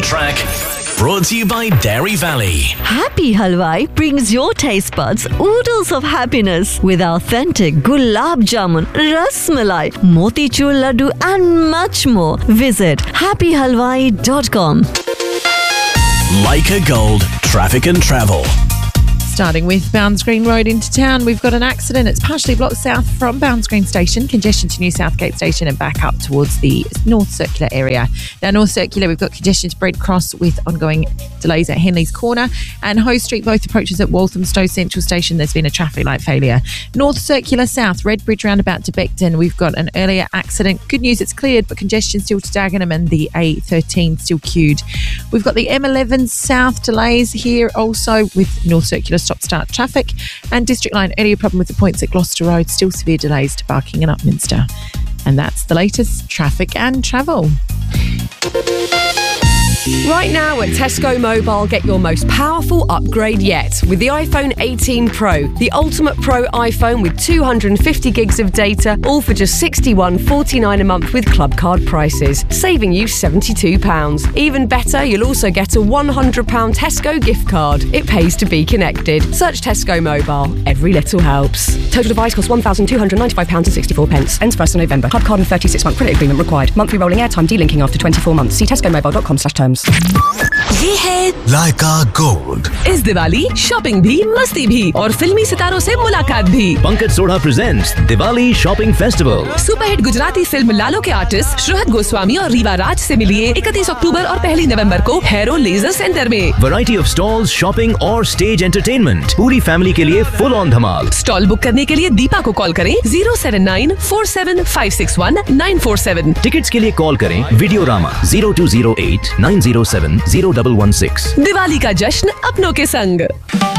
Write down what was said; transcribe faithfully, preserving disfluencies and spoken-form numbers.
track. Brought to you by Dairy Valley. Happy Halwai brings your taste buds oodles of happiness with authentic gulab jamun, ras malai, motichur laddu and much more. Visit happy halwai dot com. Leica Gold Traffic and Travel. Starting with Bounds Green Road into town, we've got an accident. It's partially blocked south from Bounds Green Station, congestion to New Southgate Station and back up towards the North Circular area. Now, North Circular, we've got congestion to Brent Cross with ongoing delays at Henley's Corner, and Hoe Street, both approaches at Walthamstow Central Station. There's been a traffic light failure. North Circular South, Redbridge roundabout to Beckton, we've got an earlier accident. Good news, it's cleared, but congestion still to Dagenham and the A thirteen still queued. We've got the M eleven South delays here also with North Circular stop-start traffic, and District Line earlier problem with the points at Gloucester Road, still severe delays to Barking and Upminster. And that's the latest traffic and travel. Right now at Tesco Mobile, get your most powerful upgrade yet with the iPhone eighteen Pro, the ultimate Pro iPhone with two hundred fifty gigs of data, all for just sixty-one pounds forty-nine a month with club card prices, saving you seventy-two pounds. Even better, you'll also get a one hundred pounds Tesco gift card. It pays to be connected. Search Tesco Mobile. Every little helps. Total device costs one thousand two hundred ninety-five pounds sixty-four. Ends first of November. Club card and thirty-six month credit agreement required. Monthly rolling airtime delinking after twenty-four months. See tesco mobile dot com slash terms. ये है Leica Gold. इस Diwali shopping भी मस्ती भी और फिल्मी सितारों से मुलाकात भी। Pankaj Sodha presents Diwali shopping festival. Superhit Gujarati film लालो के आर्टिस्ट श्रुहत गोस्वामी और रीवा राज से मिलिए इकतीस अक्टूबर और पहली नवंबर को हैरो लेजर सेंटर में। वैरायटी ऑफ स्टॉल्स, शॉपिंग और स्टेज एंटरटेनमेंट, पूरी फैमिली के लिए full on Dhamaal. Stall book करने के लिए दीपा को कॉल करें zero seven nine four seven five six one nine four seven. Tickets के लिए कॉल करें video Rama zero to zero eight nine zero seven zero one one six. Diwali का जश्न अपनों के संग।